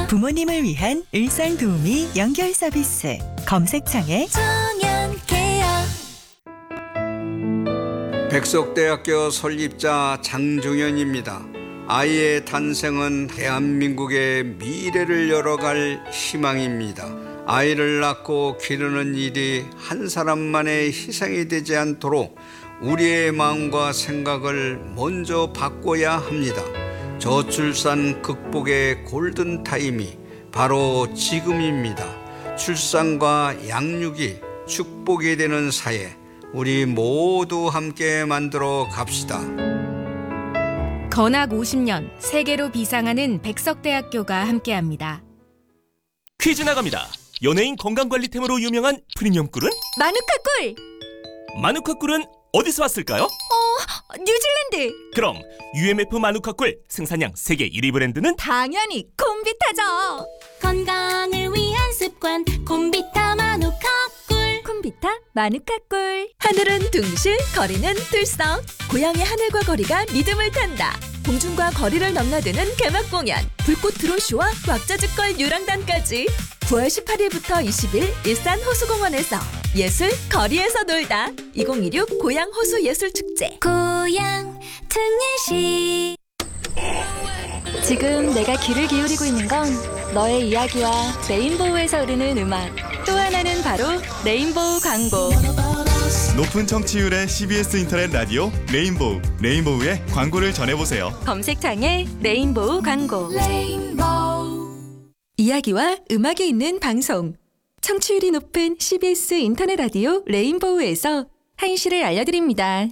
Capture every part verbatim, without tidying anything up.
부모님을 위한 일상 도우미 연결 서비스. 검색창에 청년케어. 백석대학교 설립자 장종현입니다. 아이의 탄생은 대한민국의 미래를 열어갈 희망입니다. 아이를 낳고 기르는 일이 한 사람만의 희생이 되지 않도록 우리의 마음과 생각을 먼저 바꿔야 합니다. 저출산 극복의 골든타임이 바로 지금입니다. 출산과 양육이 축복이 되는 사회, 우리 모두 함께 만들어 갑시다. 건학 오십 년 세계로 비상하는 백석대학교가 함께합니다. 퀴즈 나갑니다. 연예인 건강관리템으로 유명한 프리미엄 꿀은? 마누카 꿀. 마누카 꿀은 어디서 왔을까요? 어, 뉴질랜드. 그럼 유엠에프 마누카 꿀 생산량 세계 일 위 브랜드는? 당연히 콤비타죠. 건강을 위한 습관 콤비타 마누카 꿀. 콤비타 마누카 꿀. 하늘은 둥실, 거리는 들썩. 고향의 하늘과 거리가 리듬을 탄다. 공중과 거리를 넘나드는 개막 공연. 불꽃 드론쇼와 왁자지껄 유랑단까지. 구월 십팔일부터 이십일 일산 호수공원에서 예술 거리에서 놀다. 이천이십육 고양 호수 예술축제. 고향 특례시. 지금 내가 귀를 기울이고 있는 건 너의 이야기와 레인보우에서 흐르는 음악. 또 하나는 바로 레인보우 광고. 높은 청취율의 씨비에스 인터넷 라디오 레인보우. 레인보우의 광고를 전해보세요. 검색창에 레인보우 광고. 레인보우. 이야기와 음악이 있는 방송. 청취율이 높은 씨비에스 인터넷 라디오 레인보우에서 한시를 알려드립니다.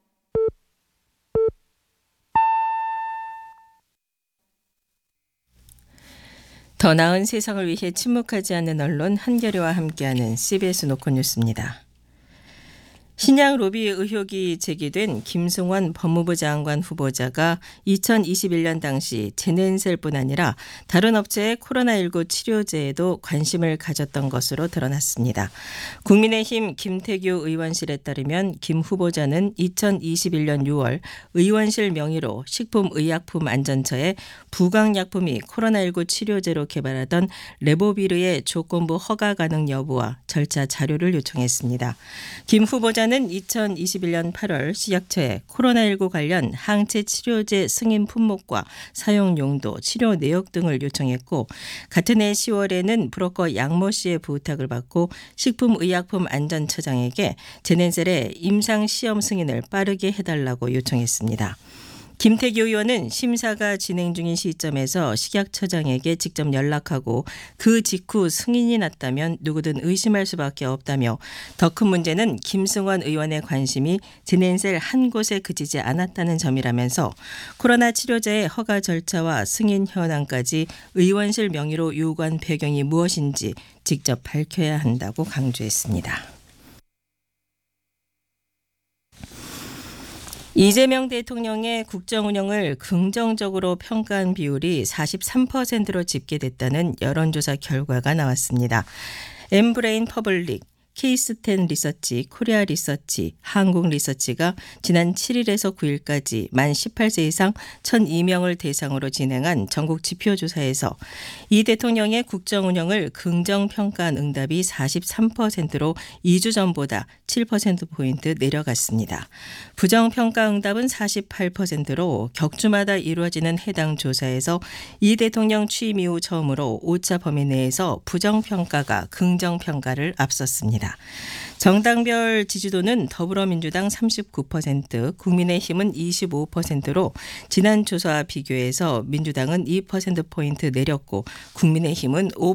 더 나은 세상을 위해 침묵하지 않는 언론 한겨레와 함께하는 씨비에스 노컷 뉴스입니다. 신양 로비 의혹이 제기된 김승원 법무부 장관 후보자가 이천이십일 년 당시 제넨셀뿐 아니라 다른 업체의 코로나십구 치료제에도 관심을 가졌던 것으로 드러났습니다. 국민의힘 김태규 의원실에 따르면 김 후보자는 이천이십일 년 유월 의원실 명의로 식품의약품안전처에 부강약품이 코로나십구 치료제로 개발하던 레보비르의 조건부 허가 가능 여부와 절차 자료를 요청했습니다. 김 후보자는 는 이천이십일 년 팔월 식약처에 코로나십구 관련 항체 치료제 승인 품목과 사용 용도, 치료 내역 등을 요청했고 같은 해 시월에는 브로커 양모 씨의 부탁을 받고 식품의약품안전처장에게 제넨셀의 임상시험 승인을 빠르게 해달라고 요청했습니다. 김태규 의원은 심사가 진행 중인 시점에서 식약처장에게 직접 연락하고 그 직후 승인이 났다면 누구든 의심할 수밖에 없다며 더 큰 문제는 김승원 의원의 관심이 제넨셀 한 곳에 그치지 않았다는 점이라면서 코로나 치료제의 허가 절차와 승인 현황까지 의원실 명의로 요구한 배경이 무엇인지 직접 밝혀야 한다고 강조했습니다. 이재명 대통령의 국정 운영을 긍정적으로 평가한 비율이 사십삼 퍼센트로 집계됐다는 여론조사 결과가 나왔습니다. 엠브레인 퍼블릭, 케이스텐 리서치, 코리아 리서치, 한국 리서치가 지난 칠일에서 구일까지 만 십팔 세 이상 천이 명을 대상으로 진행한 전국 지표조사에서 이 대통령의 국정 운영을 긍정평가한 응답이 사십삼 퍼센트로 이 주 전보다 칠 퍼센트포인트 내려갔습니다. 부정평가 응답은 사십팔 퍼센트로 격주마다 이루어지는 해당 조사에서 이 대통령 취임 이후 처음으로 오차 범위 내에서 부정평가가 긍정평가를 앞섰습니다. 정당별 지지도는 더불어민주당 삼십구 퍼센트, 국민의힘은 이십오 퍼센트로 지난 조사와 비교해서 민주당은 이 퍼센트포인트 내렸고 국민의힘은 오